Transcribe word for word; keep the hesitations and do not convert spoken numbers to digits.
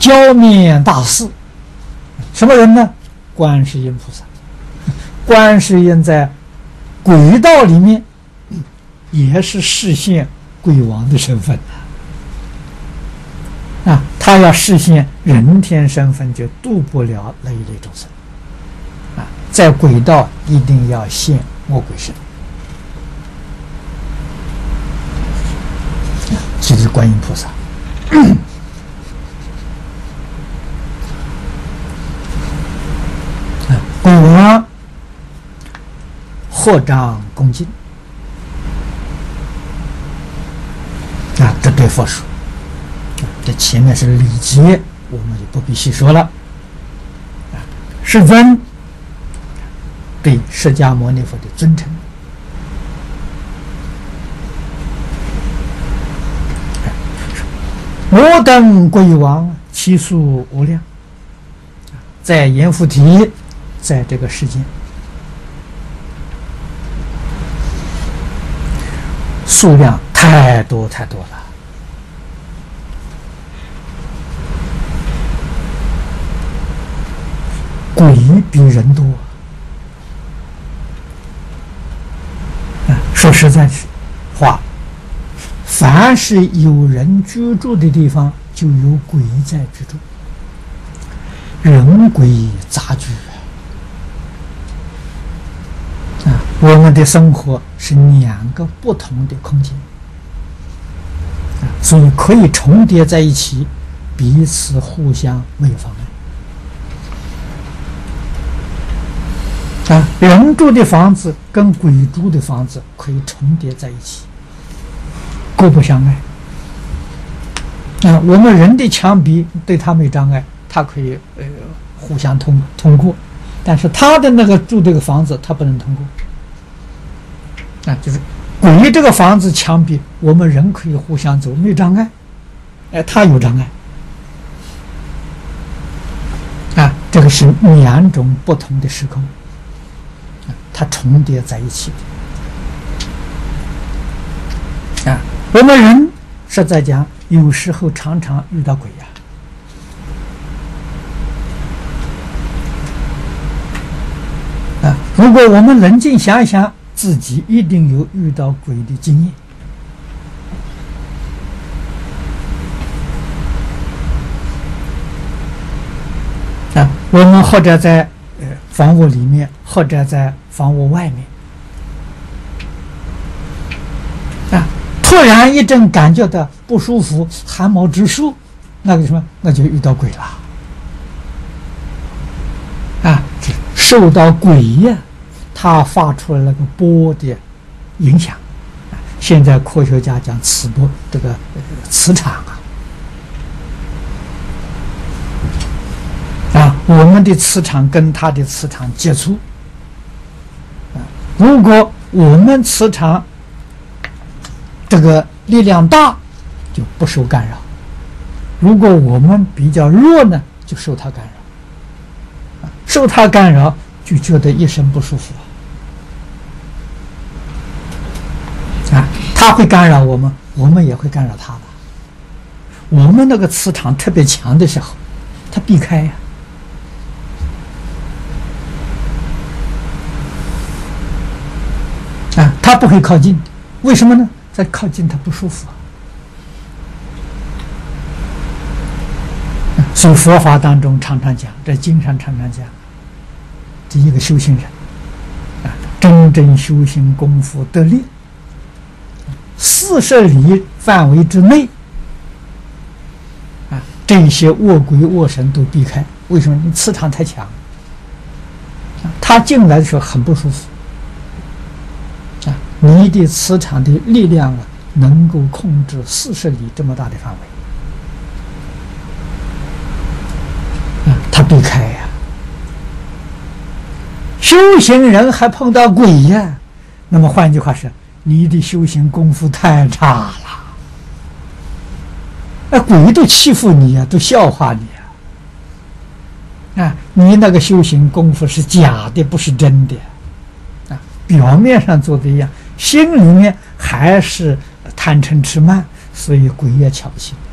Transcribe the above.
浇面大士，什么人呢？观世音菩萨。观世音在鬼道里面也是示现鬼王的身份啊，他要实现人天身份，就度不了那一类众生啊，在鬼道一定要现魔鬼身，这是观音菩萨。鬼王获掌恭敬啊，这对佛说。这前面是礼节，我们就不必细说了。啊，世尊对释迦牟尼佛的尊称。我等鬼王其数无量，在阎浮提，在这个世间，数量太多太多了。鬼比人多啊！说实在话，凡是有人居住的地方，就有鬼在居住，人鬼杂居啊！我们的生活是两个不同的空间啊，所以可以重叠在一起，彼此互相没有妨碍。啊，人住的房子跟鬼住的房子可以重叠在一起，各不相碍。啊，我们人的墙壁对他没障碍，他可以呃互相通通过，但是他的那个住这个房子他不能通过。啊，就是鬼这个房子墙壁，我们人可以互相走，没障碍，哎，他有障碍。啊，这个是两种不同的时空。它重叠在一起的啊！我们人实在讲，有时候常常遇到鬼呀！啊，如果我们冷静想一想，自己一定有遇到鬼的经验啊！我们或者在呃房屋里面，或者在房屋外面啊，突然一阵感觉到不舒服，汗毛直竖，那个什么，那就遇到鬼了啊！受到鬼呀，它发出了那个波的影响。现在科学家讲磁波，这个、呃、磁场啊，啊，我们的磁场跟它的磁场接触。如果我们磁场这个力量大，就不受干扰；如果我们比较弱呢，就受它干扰。受它干扰，就觉得一身不舒服啊！它会干扰我们，我们也会干扰它的。我们那个磁场特别强的时候，它避开呀。啊，他不会靠近，为什么呢？再靠近他不舒服啊。所以佛法当中常常讲，在经上常常讲，这一个修行人啊，真正修行功夫得力，四十里范围之内啊，这些恶鬼恶神都避开。为什么？你磁场太强，啊，他进来的时候很不舒服。你的磁场的力量啊，能够控制四十里这么大的范围，啊，他避开呀。修行人还碰到鬼呀，那么换句话说，你的修行功夫太差了。那鬼都欺负你呀，都笑话你呀，啊，你那个修行功夫是假的，不是真的，啊，表面上做的一样。心里面还是贪嗔痴慢，所以鬼也瞧不起你。